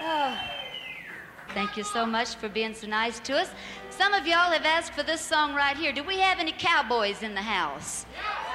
Oh, thank you so much for being so nice to us. Some of y'all have asked for this song right here. Do we have any cowboys in the house?